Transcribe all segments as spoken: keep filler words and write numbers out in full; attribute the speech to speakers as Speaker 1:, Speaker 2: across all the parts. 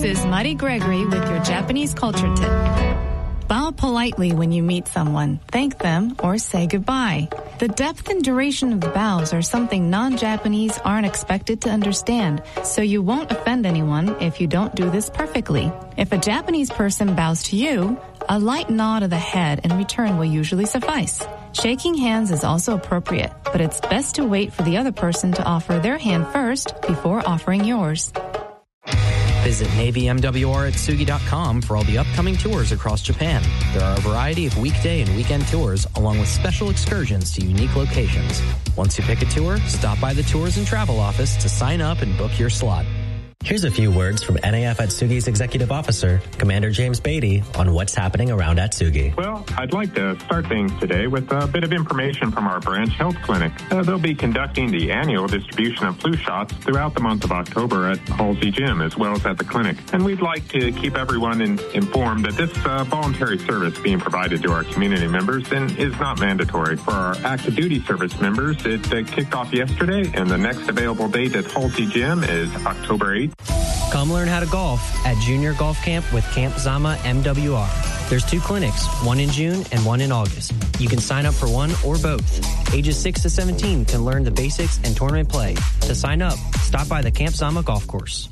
Speaker 1: is Mari Gregory with your Japanese culture tip. Bow politely when you meet someone, thank them, or say goodbye. The depth and duration of the bows are something non-Japanese aren't expected to understand, so you won't offend anyone if you don't do this perfectly. If a Japanese person bows to you, a light nod of the head in return will usually suffice. Shaking hands is also appropriate, but it's best to wait for the other person to offer their hand first before offering yours.
Speaker 2: Visit Navy M W R at Tsugi dot com for all the upcoming tours across Japan. There are a variety of weekday and weekend tours, along with special excursions to unique locations. Once you pick a tour, stop by the Tours and Travel office to sign up and book your slot.
Speaker 3: Here's a few words from N A F Atsugi's Executive Officer, Commander James Beatty, on what's happening around Atsugi.
Speaker 4: Well, I'd like to start things today with a bit of information from our branch health clinic. Uh, they'll be conducting the annual distribution of flu shots throughout the month of October at Halsey Gym as well as at the clinic. And we'd like to keep everyone in, informed that this uh, voluntary service being provided to our community members and is not mandatory. For our active duty service members, it uh, kicked off yesterday, and the next available date at Halsey Gym is October eighth.
Speaker 2: Come learn how to golf at Junior Golf Camp with Camp Zama M W R. There's two clinics, one in June and one in August. You can sign up for one or both. Ages six to seventeen can learn the basics and tournament play. To sign up, stop by the Camp Zama golf course.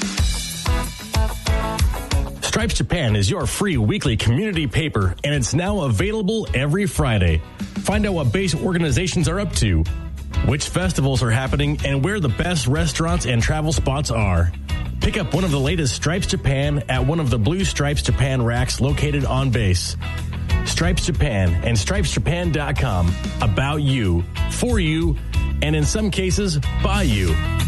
Speaker 5: Stripes Japan is your free weekly community paper, and it's now available every Friday. Find out what base organizations are up to, which festivals are happening, and where the best restaurants and travel spots are. Pick up one of the latest Stripes Japan at one of the Blue Stripes Japan racks located on base. Stripes Japan and stripes japan dot com. About you, for you, and in some cases, by you.